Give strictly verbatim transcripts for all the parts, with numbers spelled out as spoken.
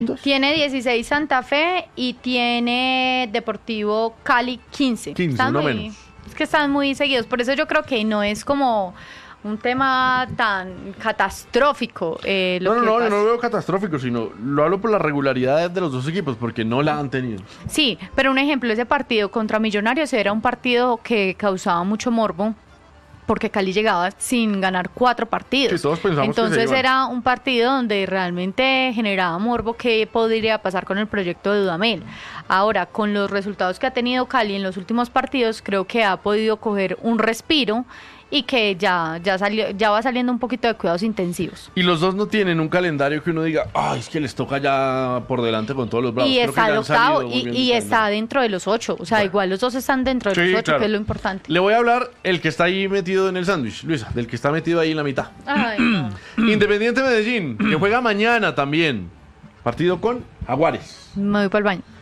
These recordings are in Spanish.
Tiene dieciséis Santa Fe y tiene Deportivo Cali quince. quince, Están no muy, menos. Es que están muy seguidos, por eso yo creo que no es como un tema tan catastrófico. Eh, lo No, no, que no, yo pasa. no lo veo catastrófico, sino lo hablo por la regularidad de los dos equipos, porque no la han tenido. Sí, pero un ejemplo, ese partido contra Millonarios era un partido que causaba mucho morbo, porque Cali llegaba sin ganar cuatro partidos. Sí, todos pensamos que se Entonces iban. era un partido donde realmente generaba morbo qué podría pasar con el proyecto de Dudamel. Ahora, con los resultados que ha tenido Cali en los últimos partidos, creo que ha podido coger un respiro y que ya, ya, salió, ya va saliendo un poquito de cuidados intensivos. Y los dos no tienen un calendario que uno diga, ay, es que les toca ya por delante con todos los bravos. Y Creo que está ya de han octavo salido muy y, bien y del está calendario. dentro de los ocho. O sea, Bueno. igual los dos están dentro de Sí, los ocho, claro. que es lo importante. Le voy a hablar el que está ahí metido en el sándwich, Luisa, del que está metido ahí en la mitad. Ay, no. Independiente Medellín, que juega mañana también. Partido con Jaguares. Me voy para el baño.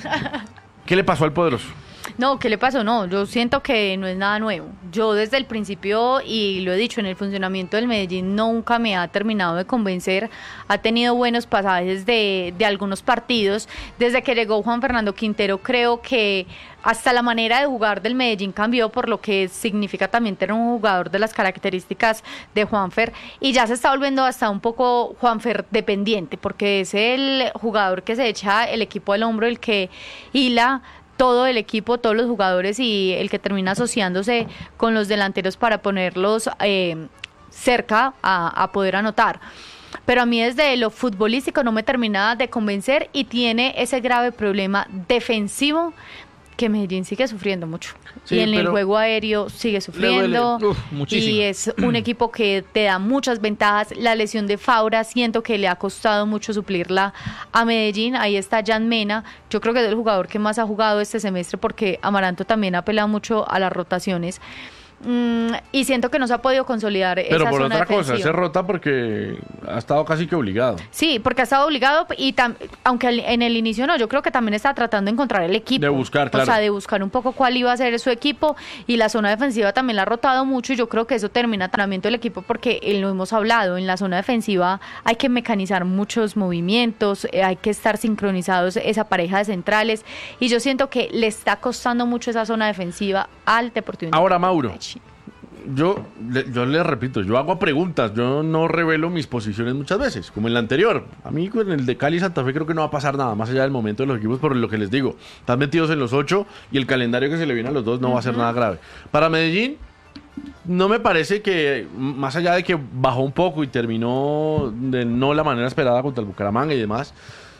¿Qué le pasó al poderoso? No, ¿qué le pasó? No, yo siento que no es nada nuevo. Yo desde el principio, y lo he dicho, en el funcionamiento del Medellín nunca me ha terminado de convencer. Ha tenido buenos pasajes de, de algunos partidos. Desde que llegó Juan Fernando Quintero, creo que hasta la manera de jugar del Medellín cambió, por lo que significa también tener un jugador de las características de Juanfer, y ya se está volviendo hasta un poco Juanfer dependiente, porque es el jugador que se echa el equipo al hombro, el que hila todo el equipo, todos los jugadores, y el que termina asociándose con los delanteros para ponerlos eh, cerca a, a poder anotar. Pero a mí desde lo futbolístico no me termina de convencer, y tiene ese grave problema defensivo que Medellín sigue sufriendo mucho. Sí, y en el pero juego aéreo sigue sufriendo. Uf, muchísimo. Y es un equipo que te da muchas ventajas. La lesión de Faura siento que le ha costado mucho suplirla a Medellín. Ahí está Jan Mena. Yo creo que es el jugador que más ha jugado este semestre, porque Amaranto también ha apelado mucho a las rotaciones. Mm, y siento que no se ha podido consolidar Pero esa por zona otra cosa, defensiva. se rota porque ha estado casi que obligado. Sí, porque ha estado obligado, y tam- aunque al- en el inicio no, yo creo que también está tratando de encontrar el equipo. De buscar, claro. O sea, de buscar un poco cuál iba a ser su equipo, y la zona defensiva también la ha rotado mucho, y yo creo que eso termina tratamiento del equipo, porque eh, lo hemos hablado, en la zona defensiva hay que mecanizar muchos movimientos, eh, hay que estar sincronizados esa pareja de centrales, y yo siento que le está costando mucho esa zona defensiva al Deportivo Ahora, Independiente Mauro. Medellín. Yo, le- yo le repito, yo hago preguntas, yo no revelo mis posiciones muchas veces, como en la anterior. A mí con el de Cali y Santa Fe creo que no va a pasar nada, más allá del momento de los equipos, por lo que les digo. Están metidos en los ocho y el calendario que se le viene a los dos no va a ser nada grave. Para Medellín, no me parece que, más allá de que bajó un poco y terminó de no la manera esperada contra el Bucaramanga y demás,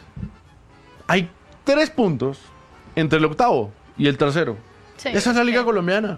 hay tres puntos entre el octavo y el tercero. Sí, Esa es la Liga sí. Colombiana.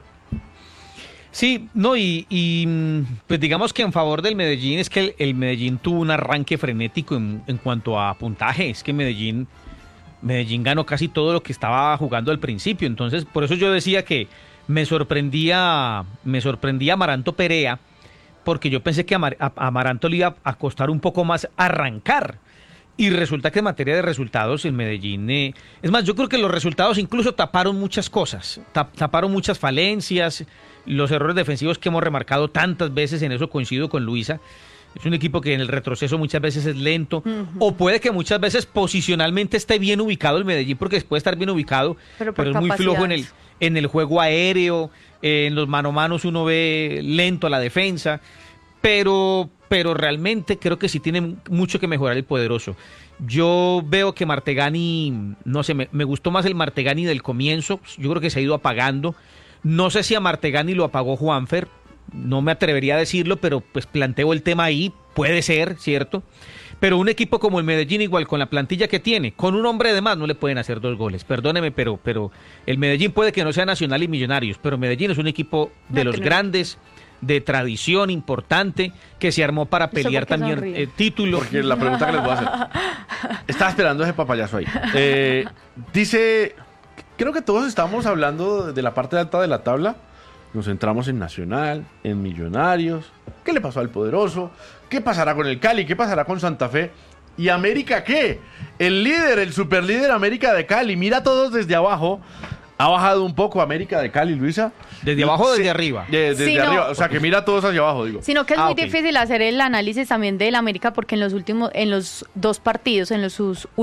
Sí, no, y, y, mm, pues digamos que en favor del Medellín es que el, el Medellín tuvo un arranque frenético en, en cuanto a puntaje. Es que Medellín, Medellín ganó casi todo lo que estaba jugando al principio. Entonces, por eso yo decía que me sorprendía, me sorprendía Amaranto Perea, porque yo pensé que a, Mar- a- a Amaranto le iba a costar un poco más arrancar. Y resulta que en materia de resultados el Medellín, eh, es más, yo creo que los resultados incluso taparon muchas cosas, tap- taparon muchas falencias, los errores defensivos que hemos remarcado tantas veces, en eso coincido con Luisa. Es un equipo que en el retroceso muchas veces es lento, Ujú. o puede que muchas veces posicionalmente esté bien ubicado el Medellín, porque puede estar bien ubicado, Pero pero, por es muy flojo en el, capacidades. en el juego aéreo, eh, en los mano a manos uno ve lento a la defensa, pero, pero realmente creo que sí tiene mucho que mejorar el poderoso. Yo veo que Martegani, no sé, me, me gustó más el Martegani del comienzo, yo creo que se ha ido apagando. No sé si a Martegani lo apagó Juanfer, no me atrevería a decirlo, pero pues planteo el tema ahí, puede ser, ¿cierto? Pero un equipo como el Medellín, igual con la plantilla que tiene, con un hombre de más no le pueden hacer dos goles, perdóneme, pero, pero el Medellín puede que no sea Nacional y Millonarios, pero Medellín es un equipo de No, los que no. grandes, de tradición importante, que se armó para Eso pelear porque también sonríe. eh, títulos. Porque la pregunta que les voy a hacer. Estaba esperando ese papayazo ahí. Eh, dice, creo que todos estamos hablando de la parte alta de la tabla. Nos centramos en Nacional, en Millonarios. ¿Qué le pasó al Poderoso? ¿Qué pasará con el Cali? ¿Qué pasará con Santa Fe? ¿Y América qué? El líder, el superlíder América de Cali. Mira a todos desde abajo. Ha bajado un poco América de Cali, Luisa. ¿Desde abajo o desde Sí, arriba? de- desde Sí, no. arriba. O sea, que mira a todos hacia abajo, digo. Sino que es Ah, muy ok. difícil hacer el análisis también del América, porque en los últimos, en los dos partidos, en los sus